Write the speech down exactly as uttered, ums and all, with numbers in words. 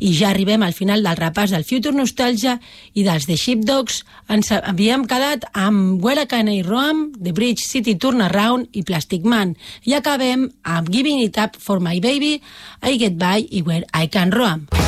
I ja arribem al final del repàs del Future Nostalgia i dels The Sheepdogs. Ens havíem quedat amb Where Can I Roam, The Bridge City Turnaround i Plastic Man. I acabem amb Giving It Up for My Baby, I Get By i Where I Can Roam.